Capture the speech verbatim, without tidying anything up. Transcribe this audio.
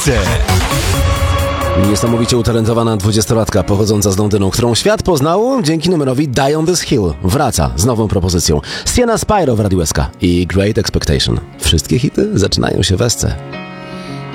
C. Niesamowicie utalentowana dwudziestolatka pochodząca z Londynu, którą świat poznał dzięki numerowi Die on This Hill. Wraca z nową propozycją. Sienna Spyro w Radiu S K i Great Expectation. Wszystkie hity zaczynają się w S C.